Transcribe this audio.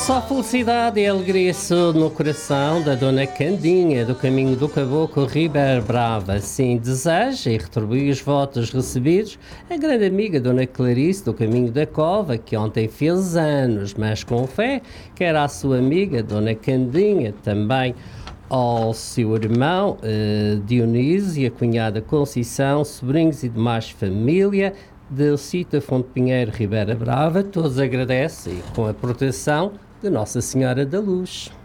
Só felicidade e alegria no coração da Dona Candinha, do Caminho do Caboclo Ribeira Brava. Assim deseja e retribui os votos recebidos a grande amiga Dona Clarice, do Caminho da Cova, que ontem fez anos, mas com fé, quer à sua amiga Dona Candinha, também ao seu irmão Dionísio e a cunhada Conceição, sobrinhos e demais família, Delcita Fonte Pinheiro Ribeira Brava. Todos agradecem com a proteção de Nossa Senhora da Luz.